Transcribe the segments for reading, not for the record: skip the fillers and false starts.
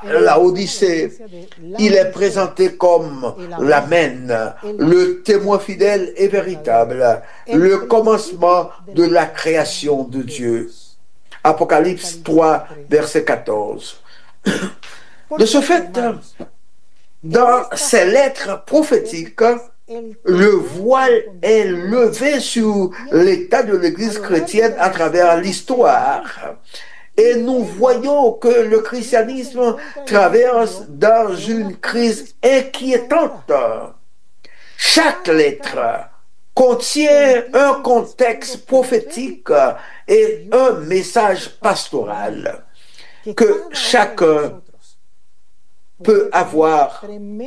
Laodicée, il est présenté comme l'Amen, le témoin fidèle et véritable, le commencement de la création de Dieu. Apocalypse 3, verset 14. De ce fait, dans ces lettres prophétiques, le voile est levé sur l'état de l'Église chrétienne à travers l'histoire. Et nous voyons que le christianisme traverse dans une crise inquiétante. Chaque lettre contient un contexte prophétique et un message pastoral que chacun peut avoir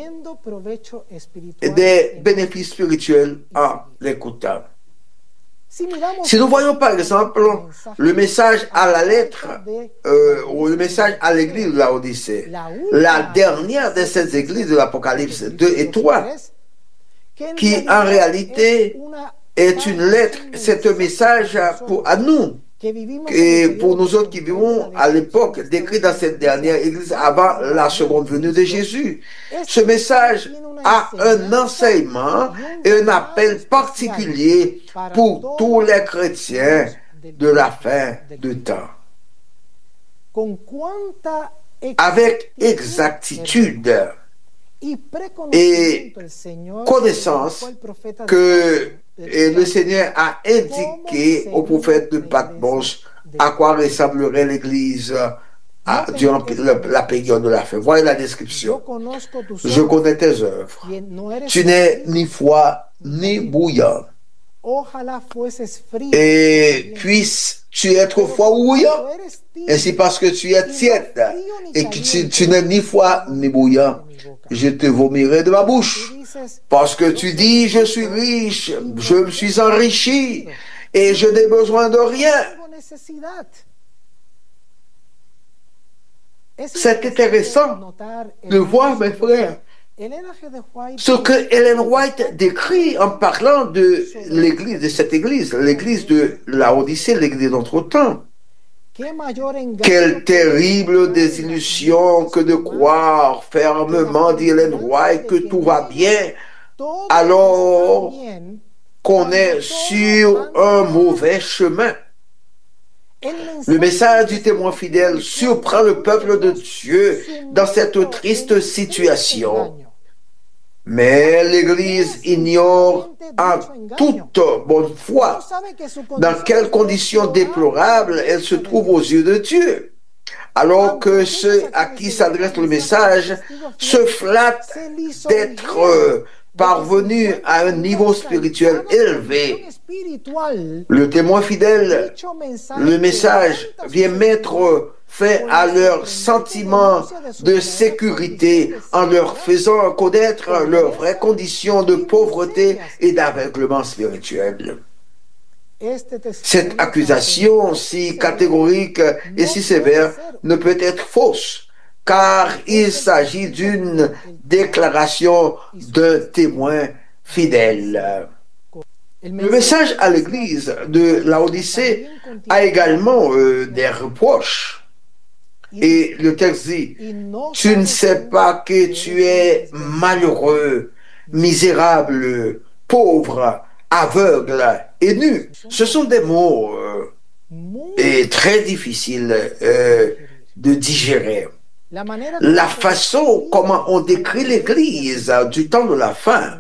des bénéfices spirituels en l'écoutant. Si nous voyons par exemple le message à la lettre ou le message à l'église de Laodicée, la dernière de ces églises de l'Apocalypse 2 et 3, qui en réalité est une lettre, c'est un message à nous, et pour nous autres qui vivons à l'époque décrit dans cette dernière église avant la seconde venue de Jésus. Ce message a un enseignement et un appel particulier pour tous les chrétiens de la fin de temps. Avec exactitude et connaissance que le Seigneur a indiqué au prophète de Patmos à quoi ressemblerait l'Église durant la période de la fin. Voyez la description. Je connais tes œuvres. Tu n'es ni froid ni bouillant. Et puisses-tu être froid ou bouillant, ainsi parce que tu es tiède et que tu n'es ni froid ni bouillant, je te vomirai de ma bouche. Parce que tu dis, je suis riche, je me suis enrichi et je n'ai besoin de rien. C'est intéressant de voir, mes frères, ce que Ellen White décrit en parlant de l'église, de cette église, l'église de Laodicée, l'église d'entre-temps. Quelle terrible désillusion que de croire fermement, dit Ellen White, que tout va bien alors qu'on est sur un mauvais chemin. Le message du témoin fidèle surprend le peuple de Dieu dans cette triste situation. Mais l'Église ignore en toute bonne foi dans quelles conditions déplorables elle se trouve aux yeux de Dieu, alors que ceux à qui s'adresse le message se flattent d'être parvenus à un niveau spirituel élevé. Le témoin fidèle, le message vient mettre fin à leur sentiment de sécurité en leur faisant connaître leurs vraies conditions de pauvreté et d'aveuglement spirituel. Cette accusation si catégorique et si sévère ne peut être fausse, car il s'agit d'une déclaration d'un témoin fidèle. Le message à l'église de Laodicée a également des reproches. Et le texte dit, tu ne sais pas que tu es malheureux, misérable, pauvre, aveugle et nu. Ce sont des mots très difficiles de digérer. La façon comment on décrit l'Église du temps de la fin,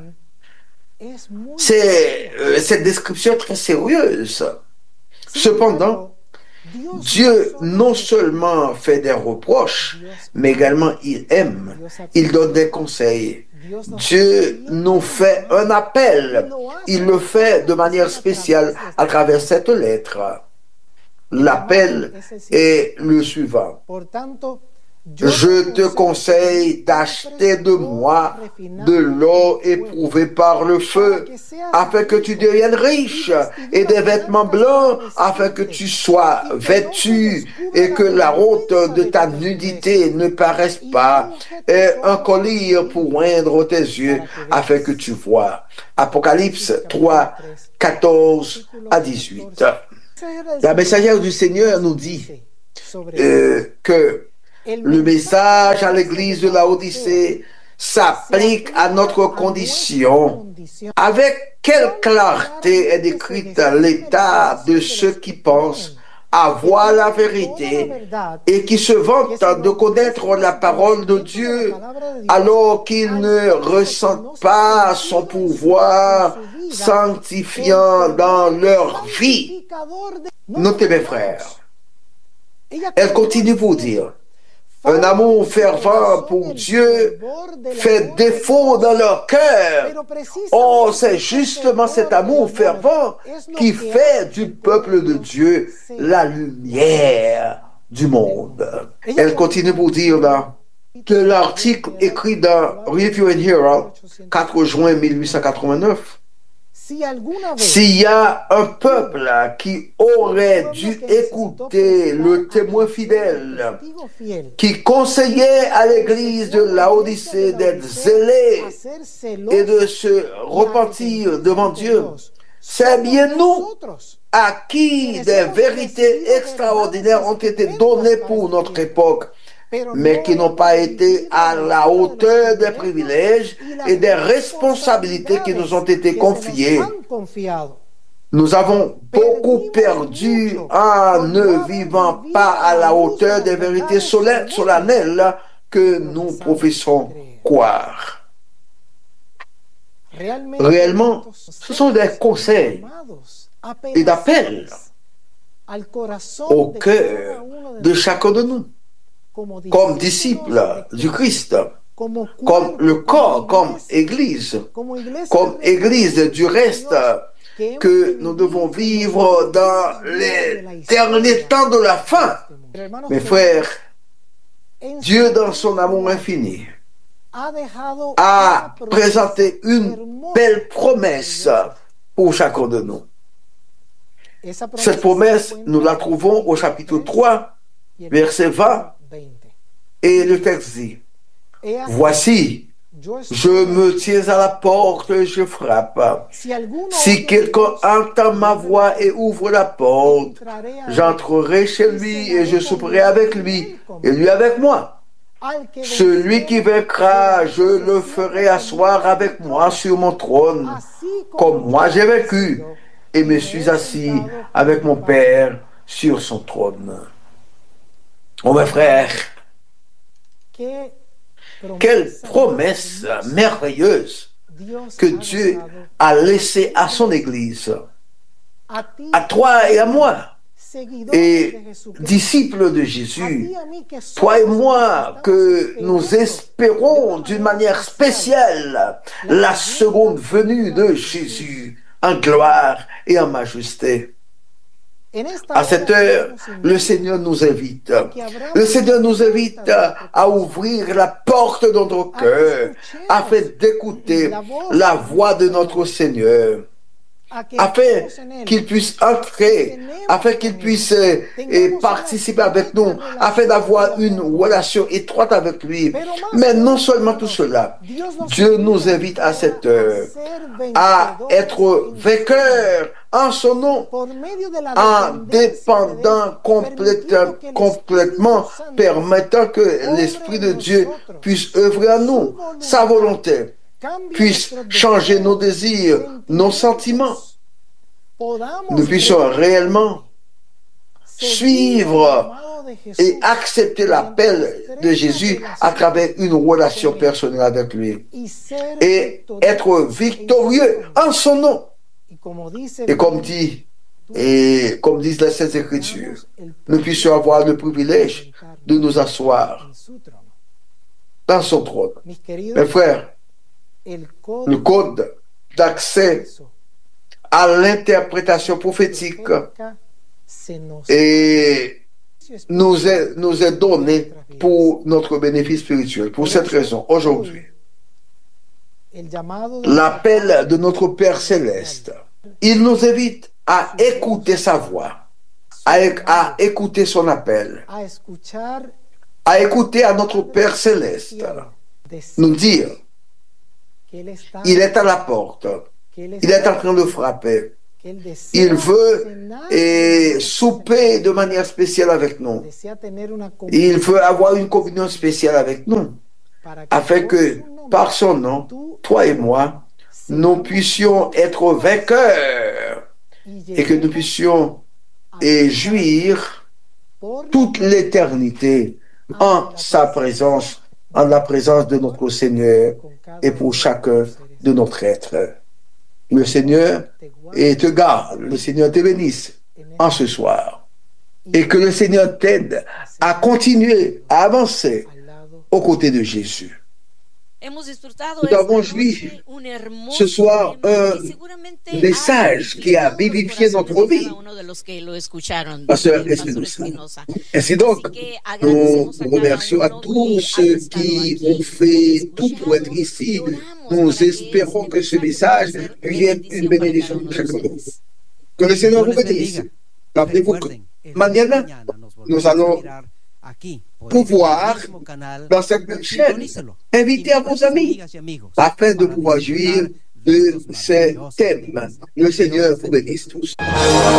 c'est cette description très sérieuse. Cependant, Dieu non seulement fait des reproches, mais également il aime, il donne des conseils. Dieu nous fait un appel, il le fait de manière spéciale à travers cette lettre. L'appel est le suivant. Je te conseille d'acheter de moi de l'or éprouvé par le feu, afin que tu deviennes riche, et des vêtements blancs, afin que tu sois vêtu, et que la honte de ta nudité ne paraisse pas, et un collier pour oindre tes yeux, afin que tu vois. Apocalypse 3, 14 à 18. La messagère du Seigneur nous dit que Le message à l'église de Laodicée s'applique à notre condition. Avec quelle clarté est décrite l'état de ceux qui pensent avoir la vérité et qui se vantent de connaître la parole de Dieu alors qu'ils ne ressentent pas son pouvoir sanctifiant dans leur vie. Notez mes frères, elle continue pour dire, un amour fervent pour Dieu fait défaut dans leur cœur. Or, c'est justement cet amour fervent qui fait du peuple de Dieu la lumière du monde. Elle continue pour dire là que l'article écrit dans Review and Herald, 4 juin 1889, s'il y a un peuple qui aurait dû écouter le témoin fidèle qui conseillait à l'église de Laodicée d'être zélée et de se repentir devant Dieu, c'est bien nous à qui des vérités extraordinaires ont été données pour notre époque, mais qui n'ont pas été à la hauteur des privilèges et des responsabilités qui nous ont été confiées. Nous avons beaucoup perdu en ne vivant pas à la hauteur des vérités solennelles que nous professons croire. Réellement, ce sont des conseils et d'appels au cœur de chacun de nous, comme disciples du Christ, comme le corps, comme église du reste, que nous devons vivre dans les derniers temps de la fin. Mes frères, Dieu dans son amour infini a présenté une belle promesse pour chacun de nous. Cette promesse, nous la trouvons au chapitre 3, verset 20, et le texte dit, « Voici, je me tiens à la porte et je frappe. Si quelqu'un entend ma voix et ouvre la porte, j'entrerai chez lui et je souperai avec lui et lui avec moi. Celui qui vaincra, je le ferai asseoir avec moi sur mon trône, comme moi j'ai vaincu et me suis assis avec mon Père sur son trône. » Oh mes frères, quelle promesse merveilleuse que Dieu a laissée à son Église, à toi et à moi, et disciples de Jésus, toi et moi, que nous espérons d'une manière spéciale la seconde venue de Jésus en gloire et en majesté. À cette heure, le Seigneur nous invite. Le Seigneur nous invite à ouvrir la porte de notre cœur afin d'écouter la voix de notre Seigneur, afin qu'il puisse entrer, afin qu'il puisse participer avec nous, afin d'avoir une relation étroite avec lui. Mais non seulement tout cela, Dieu nous invite à cette heure à être vainqueurs en son nom, en dépendant complètement, permettant que l'Esprit de Dieu puisse œuvrer en nous, sa volonté, puisse changer nos désirs, nos sentiments. Nous puissions réellement suivre et accepter l'appel de Jésus à travers une relation personnelle avec lui et être victorieux en son nom. Et comme disent les Saintes Écritures, nous puissions avoir le privilège de nous asseoir dans son trône. Mes frères, le code d'accès à l'interprétation prophétique et nous est donné pour notre bénéfice spirituel. Pour cette raison, aujourd'hui, l'appel de notre Père Céleste, il nous invite à écouter sa voix, à écouter son appel, à écouter à notre Père Céleste nous dire, il est à la porte, il est en train de frapper, Il veut souper de manière spéciale avec nous. Il veut avoir une communion spéciale avec nous, afin que, par son nom, toi et moi, nous puissions être vainqueurs et que nous puissions jouir toute l'éternité en sa présence, en la présence de notre Seigneur et pour chacun de notre être. Le Seigneur te garde, le Seigneur te bénisse en ce soir et que le Seigneur t'aide à continuer à avancer aux côtés de Jésus. Nous avons joui ce soir un message qui a vivifié notre vie. Pasteur Espinosa. Ainsi donc, nous remercions à tous ceux qui ont fait tout pour être ici. Nous espérons que ce message vienne une bénédiction pour chacun de vous. Que le Seigneur vous bénisse. Rappelez-vous que mañana, nous allons pouvoir, dans cette même chaîne, inviter à vos amis afin de pouvoir jouir de ces thèmes. Le Seigneur vous bénisse tous.